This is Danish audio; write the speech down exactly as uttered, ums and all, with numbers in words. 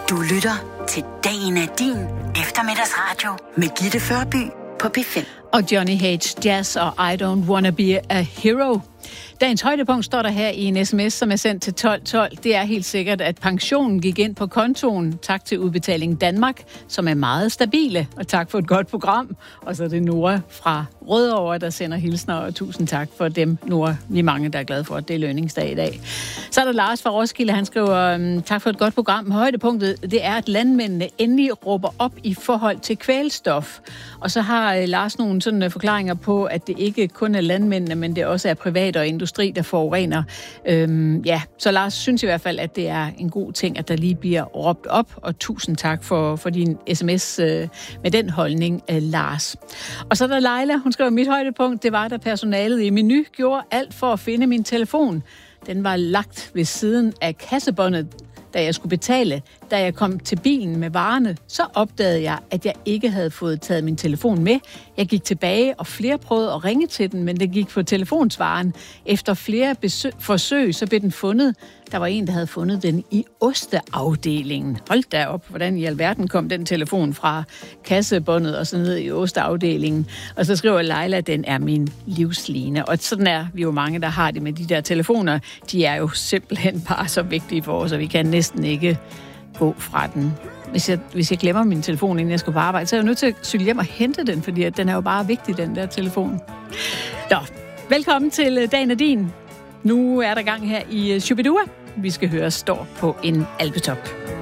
Du lytter til Dagen er din eftermiddagsradio med Gitte Førby på P fem. Og Johnny H. Jazz og I Don't Wanna Be a Hero. Dagens højdepunkt står der her i en sms, som er sendt til tolv tolv. Det er helt sikkert, at pensionen gik ind på kontoen. Tak til Udbetaling Danmark, som er meget stabile. Og tak for et godt program. Og så er det Nora fra Rødovre, der sender hilsner. Og tusind tak for dem, Nora. Vi er mange, der er glade for, at det er lønningsdag i dag. Så er der Lars fra Roskilde. Han skriver, tak for et godt program. Højdepunktet, det er, at landmændene endelig råber op i forhold til kvælstof. Og så har Lars nogle sådan forklaringer på, at det ikke kun er landmændene, men det også er privat og industri, der forurener. Øhm, ja, så Lars synes i hvert fald, at det er en god ting, at der lige bliver råbt op, og tusind tak for, for din sms øh, med den holdning, øh, Lars. Og så er der Leila, hun skriver, mit højdepunkt, det var, da personalet i Menu gjorde alt for at finde min telefon. Den var lagt ved siden af kassebåndet, da jeg skulle betale. Da jeg kom til bilen med varerne, så opdagede jeg, at jeg ikke havde fået taget min telefon med. Jeg gik tilbage, og flere prøvede at ringe til den, men det gik på telefonsvaren. Efter flere besøg, forsøg, så blev den fundet. Der var en, der havde fundet den i osteafdelingen. Hold da op, hvordan i alverden kom den telefon fra kassebåndet og så ned i osteafdelingen. Og så skriver Leila, at den er min livsline. Og sådan er vi jo mange, der har det med de der telefoner. De er jo simpelthen bare så vigtige for os, og vi kan næsten ikke gå fra den. Hvis jeg, hvis jeg glemmer min telefon, inden jeg skal på arbejde, så er jeg nødt til at cykle hjem og hente den, fordi at den er jo bare vigtig, den der telefon. Nå, velkommen til Dagen er din. Nu er der gang her i Shubidua. Vi skal høre Står på en alpetop.